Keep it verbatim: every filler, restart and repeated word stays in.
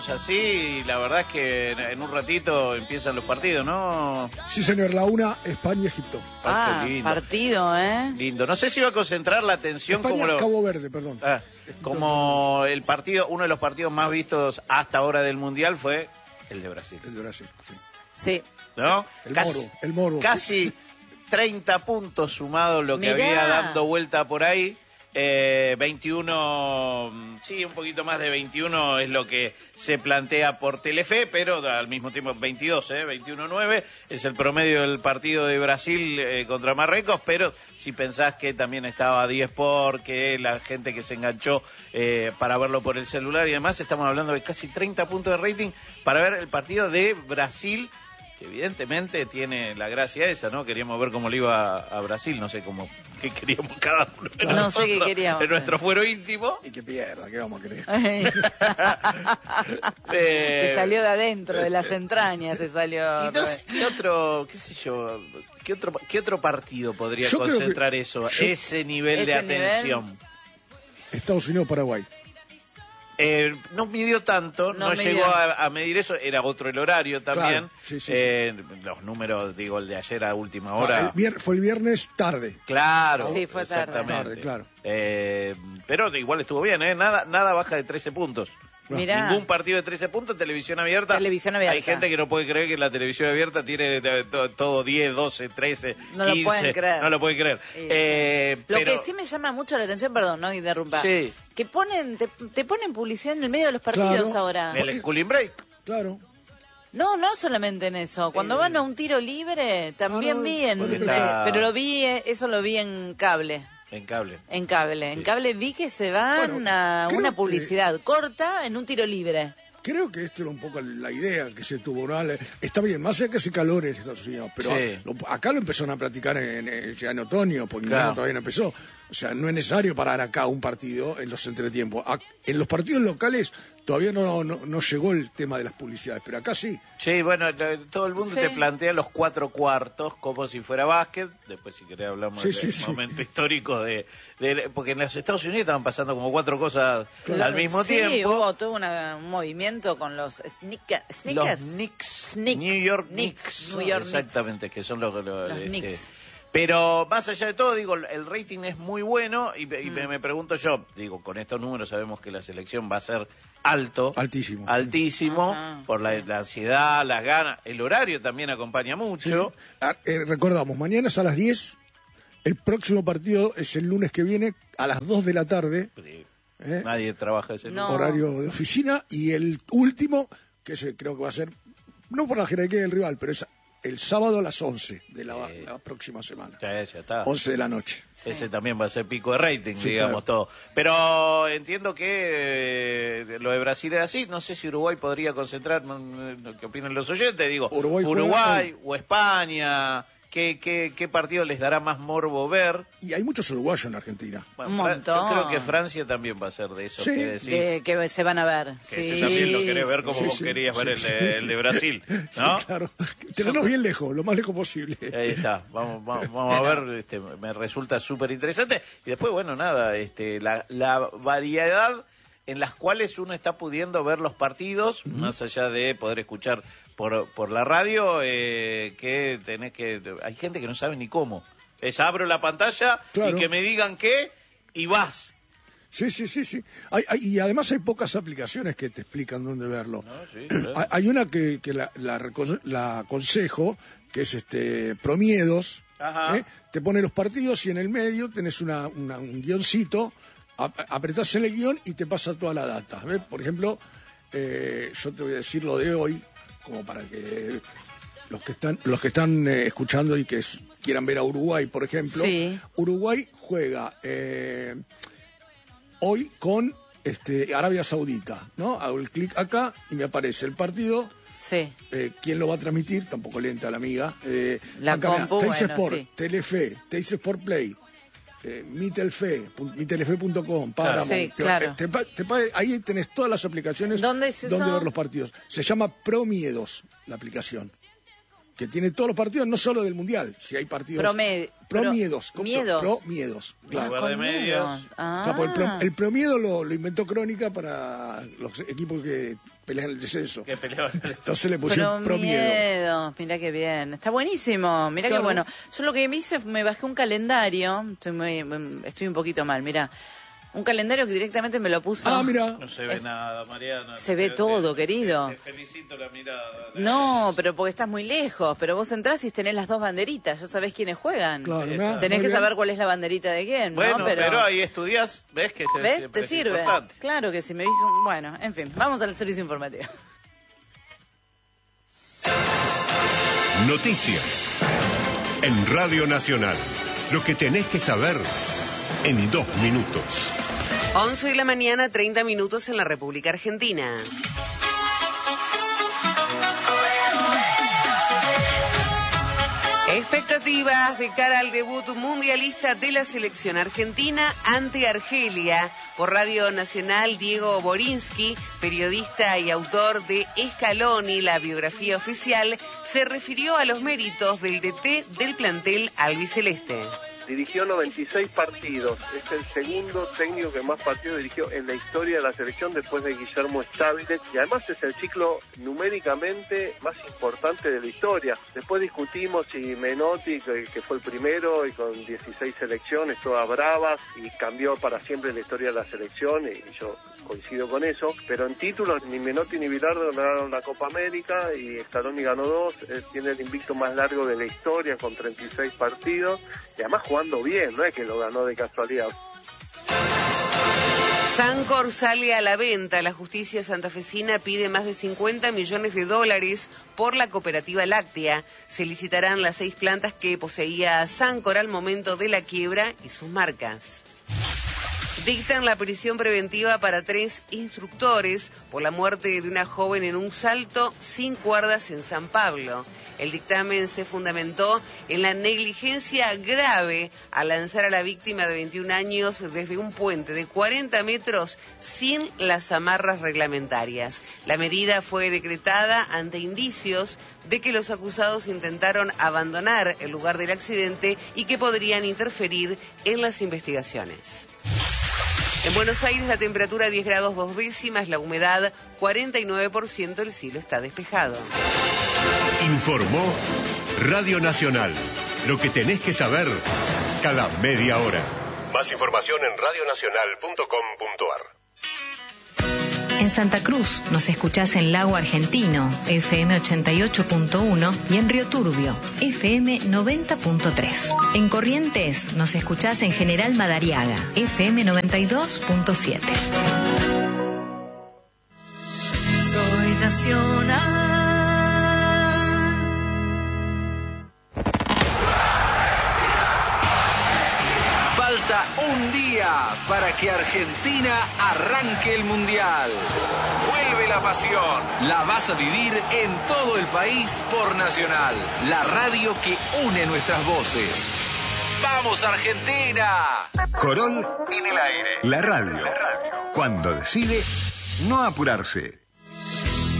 Así, la verdad es que en un ratito empiezan los partidos, ¿no? Sí, señor, la una, España-Egipto. Ah, lindo. partido, ¿eh? Lindo. No sé si va a concentrar la atención España, como lo... Cabo Verde, perdón. Ah, como el partido, uno de los partidos más vistos hasta ahora del Mundial fue el de Brasil. El de Brasil, sí. Sí. ¿No? El casi, moro, el moro. Casi treinta puntos sumados lo que Mirá. había dando vuelta por ahí. Eh, veintiuno, sí, un poquito más de veintiuno es lo que se plantea por Telefe, pero al mismo tiempo veintidós, eh, veintiuno nueve es el promedio del partido de Brasil eh, contra Marruecos, pero si pensás que también estaba diez Sport, que la gente que se enganchó eh, para verlo por el celular y demás, estamos hablando de casi treinta puntos de rating para ver el partido de Brasil, que evidentemente tiene la gracia esa, ¿no? Queríamos ver cómo le iba a, a Brasil, no sé cómo, qué queríamos cada uno de No nosotros, sé qué queríamos. en nuestro fuero íntimo. Y que pierda, ¿qué vamos a creer? Eh, Te salió de adentro, de las entrañas, te salió. y no sé qué otro, qué sé yo, qué otro, qué otro partido podría Yo creo concentrar que- eso, yo- ese nivel Ese de atención. nivel. Estados Unidos-Paraguay. Eh, no midió tanto, no, No llegó midió. a, a medir eso, era otro el horario también. Claro, sí, sí, Eh, los números, digo, el de ayer a última No, hora. el vier- fue el viernes tarde. Claro, Sí, fue tarde. exactamente. Tarde, claro. Eh, pero igual estuvo bien, ¿eh? Nada, nada baja de trece puntos. Mirá. Ningún partido de trece puntos, televisión abierta. Televisión abierta. Hay gente que no puede creer que la televisión abierta tiene eh, to- todo diez, doce, trece, No lo quince. pueden creer. No lo pueden creer. Sí, Eh, Lo pero, que sí me llama mucho la atención, perdón, no interrumpa. Sí. Que ponen, te, te ponen publicidad en el medio de los partidos Claro. ahora. el schooling break. Claro. No, no solamente en eso. Cuando Eh. van a un tiro libre, también Ah, no, vi en, porque está- eh, pero lo vi, eh, eso lo vi en cable. En cable. En cable. En Sí. cable vi que se van Bueno, a creo una que- publicidad corta en un tiro libre. Creo que esta era un poco la idea que se tuvo, ¿no? Está bien, más allá que hace calor en Estados Unidos, pero Sí. lo- acá lo empezaron a practicar en, en- ya en otoño, porque Claro. invierno todavía no empezó. O sea, no es necesario parar acá un partido en los entretiempos. A- En los partidos locales todavía no, no, no llegó el tema de las publicidades, pero acá sí. Sí, bueno, lo- todo el mundo Sí. te plantea los cuatro cuartos como si fuera básquet. Después, si querés, hablamos Sí, del sí, sí. momento histórico de, de- Porque en los Estados Unidos estaban pasando como cuatro cosas Lo- al mismo sí, tiempo. hubo todo una- un movimiento con los sneaker- Los sneakers. Knicks, Knicks. New York Knicks, Knicks, New York exactamente, que son los, los, Los este, Knicks. pero más allá de todo, digo, el rating es muy bueno y, y Mm. me, me pregunto yo, digo, con estos números sabemos que la selección va a ser alto, Altísimo, sí. altísimo, Ajá, por la, la ansiedad, las ganas, el horario también acompaña mucho. Ah, eh, recordamos, mañana es a las diez, el próximo partido es el lunes que viene a las dos de la tarde, Sí. ¿eh? Nadie trabaja ese No. lugar. horario de oficina, y el último, que se, creo que va a ser, no por la jerarquía del rival, pero es el sábado a las once de la, Sí. la próxima semana. Ya, ya está. once de la noche. Ese también va a ser pico de rating, Sí, digamos, claro. todo. Pero entiendo que eh, lo de Brasil es así. No sé si Uruguay podría concentrar, no, no, ¿qué opinan los oyentes? Digo, Uruguay Uruguay, juega o España, ¿qué, qué, ¿qué partido les dará más morbo ver? Y hay muchos uruguayos en Argentina. Bueno, Un Fra- montón. Yo creo que Francia también va a ser de esos Sí. que decís. De, que se van a ver. Que sí, ese también lo querés ver como sí, vos sí, querías sí, ver sí, el, de, sí. el de Brasil, ¿no? Sí, claro. Tenerlos bien lejos, lo más lejos posible. Ahí está, vamos, vamos, vamos a ver, este, me resulta súper interesante. Y después, bueno, nada, este, la, la variedad en las cuales uno está pudiendo ver los partidos, uh-huh. más allá de poder escuchar por, por la radio, eh, que tenés que... Hay gente que no sabe ni cómo. Es abro la pantalla Claro. y que me digan qué y vas. Sí, sí, sí, sí. Hay, hay- y además hay pocas aplicaciones que te explican dónde verlo. No, sí, claro. Hay, hay una que, que la, la, reco- la aconsejo, que es este Promiedos. Ajá. ¿eh? Te pone los partidos y en el medio tenés una, una- un guioncito, ap- apretás en el guión y te pasa toda la data. ¿ves? Por ejemplo, eh, yo te voy a decir lo de hoy, como para que los que están, los que están eh, escuchando y que s- quieran ver a Uruguay, por ejemplo. Sí. Uruguay juega eh, hoy con este, Arabia Saudita, ¿no? Hago el clic acá y me aparece el partido. Sí. Eh, ¿Quién lo va a transmitir? Tampoco lenta la amiga. Eh, La acá, mirá, compu, Teis bueno, Sport, sí. Telefe, Teis Sport Play, eh, Mitelfe, pu- mitelfe punto com, Paramount. Sí, Te- claro. te pa- te pa- ahí tenés todas las aplicaciones ¿Dónde es donde eso? ver los partidos. Se llama Promiedos la aplicación, que tiene todos los partidos, no solo del Mundial, si hay partidos... Prome- Pro pro- Miedos. con- miedos. Pro Miedos, claro. lugar de Con medios. miedos. Ah. Claro, porque el, pro- el promiedo lo, lo inventó Crónica para los equipos que peleas en el descenso. Que peleaban. Entonces le pusieron Pero pro miedo. miedo, mira qué bien. Está buenísimo, mira Claro. qué bueno. Yo lo que me hice, me bajé un calendario, estoy, muy, estoy un poquito mal, mira. Un calendario que directamente me lo puso. Ah, mira. No se ve nada, Mariana. Se ve Te- todo, te- querido. Te, te felicito la mirada. No, pero porque estás muy lejos. Pero vos entrás y tenés las dos banderitas, ya sabés quiénes juegan. Claro, Sí, mirá, Tenés muy que bien. saber cuál es la banderita de quién, Bueno, ¿no? pero... ahí estudias, ves que se, ¿Ves? siempre Te es sirve. importante. Claro que sí, me hizo un... Bueno, en fin, vamos al servicio informativo. Noticias. En Radio Nacional. Lo que tenés que saber en dos minutos. once de la mañana, treinta minutos en la República Argentina. Expectativas de cara al debut mundialista de la selección argentina ante Argelia. Por Radio Nacional, Diego Borinsky, periodista y autor de Scaloni, la biografía oficial, se refirió a los méritos del D T del plantel albiceleste. Dirigió noventa y seis partidos, es el segundo técnico que más partidos dirigió en la historia de la selección después de Guillermo Stávez, y además es el ciclo numéricamente más importante de la historia. Después discutimos si Menotti, que, que fue el primero y con dieciséis selecciones, todas bravas, y cambió para siempre la historia de la selección, y yo coincido con eso, pero en títulos ni Menotti ni Bilardo ganaron la Copa América y Scaloni ganó dos, eh, tiene el invicto más largo de la historia con treinta y seis partidos y además jugando bien, no es que lo ganó de casualidad. Sancor sale a la venta. La justicia santafesina pide más de cincuenta millones de dólares por la cooperativa láctea. Se licitarán las seis plantas que poseía Sancor al momento de la quiebra y sus marcas. Dictan la prisión preventiva para tres instructores por la muerte de una joven en un salto sin cuerdas en San Pablo. El dictamen se fundamentó en la negligencia grave al lanzar a la víctima de veintiún años desde un puente de cuarenta metros sin las amarras reglamentarias. La medida fue decretada ante indicios de que los acusados intentaron abandonar el lugar del accidente y que podrían interferir en las investigaciones. En Buenos Aires la temperatura diez grados dos décimas, la humedad cuarenta y nueve por ciento, el cielo está despejado. Informó Radio Nacional. Lo que tenés que saber cada media hora. Más información en radio nacional punto com punto ar. En Santa Cruz nos escuchás en Lago Argentino, F M ochenta y ocho punto uno, y en Río Turbio, F M noventa punto tres. En Corrientes nos escuchás en General Madariaga, F M noventa y dos punto siete. Soy nacional. Falta un día para que Argentina arranque el Mundial. Vuelve la pasión. La vas a vivir en todo el país por Nacional, la radio que une nuestras voces. ¡Vamos, Argentina! Corol en el aire. La radio. Cuando decide no apurarse.